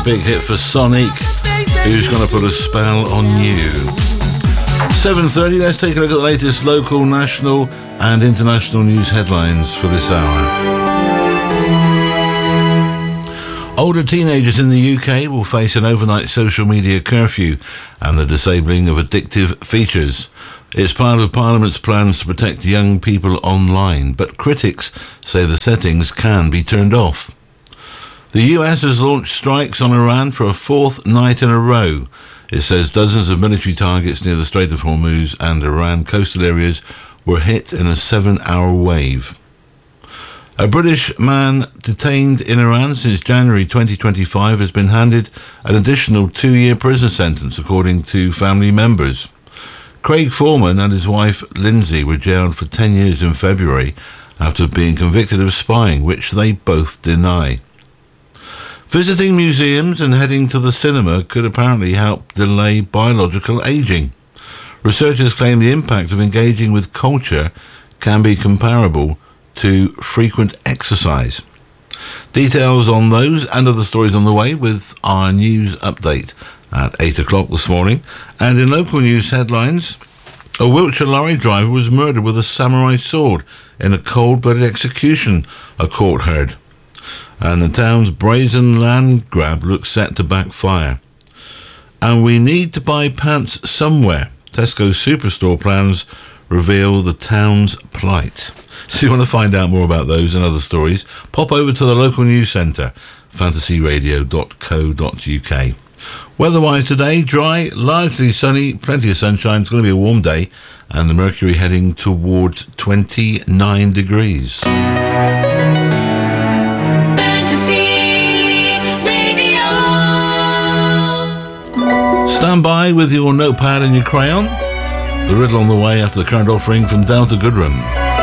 big hit for Sonic, Who's Gonna Put a Spell on You. 7:30, let's take a look at the latest local, national and international news headlines for this hour. Older teenagers in the UK will face an overnight social media curfew and the disabling of addictive features. It's part of Parliament's plans to protect young people online, but critics say the settings can be turned off. The US has launched strikes on Iran for a fourth night in a row. It says dozens of military targets near the Strait of Hormuz and Iran coastal areas were hit in a 7-hour wave. A British man detained in Iran since January 2025 has been handed an additional 2-year prison sentence, according to family members. Craig Foreman and his wife Lindsay were jailed for 10 years in February after being convicted of spying, which they both deny. Visiting museums and heading to the cinema could apparently help delay biological aging. Researchers claim the impact of engaging with culture can be comparable to frequent exercise. Details on those and other stories on the way with our news update at 8 o'clock this morning. And in local news headlines, a Wiltshire lorry driver was murdered with a samurai sword in a cold-blooded execution, a court heard. And the town's brazen land grab looks set to backfire. And we need to buy pants somewhere. Tesco Superstore plans reveal the town's plight. So you want to find out more about those and other stories, pop over to the local news centre, fantasyradio.co.uk. Weather-wise today, dry, largely sunny, plenty of sunshine. It's going to be a warm day, and the mercury heading towards 29 degrees. Fantasy Radio. Stand by with your notepad and your crayon. The riddle on the way after the current offering from Delta Goodrem.